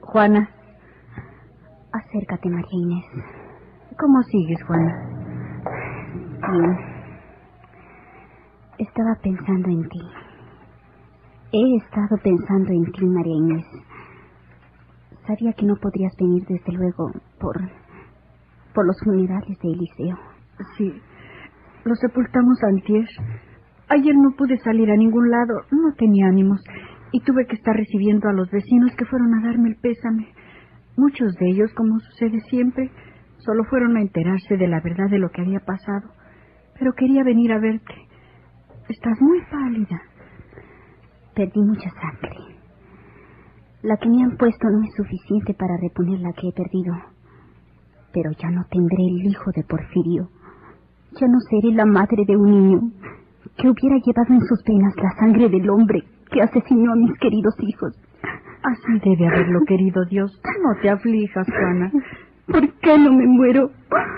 Juana. Acércate, María Inés. ¿Cómo sigues, Juana? Bien. Estaba pensando en ti. He estado pensando en ti, María Inés. Sabía que no podrías venir, desde luego, por los funerales de Eliseo. Sí, lo sepultamos antier. Ayer no pude salir a ningún lado, no tenía ánimos, y tuve que estar recibiendo a los vecinos que fueron a darme el pésame. Muchos de ellos, como sucede siempre, solo fueron a enterarse de la verdad de lo que había pasado. Pero quería venir a verte. Estás muy pálida. Perdí mucha sangre. La que me han puesto no es suficiente para reponer la que he perdido. Pero ya no tendré el hijo de Porfirio. Ya no seré la madre de un niño que hubiera llevado en sus venas la sangre del hombre que asesinó a mis queridos hijos. Así debe haberlo querido Dios. No te aflijas, Juana. ¿Por qué no me muero?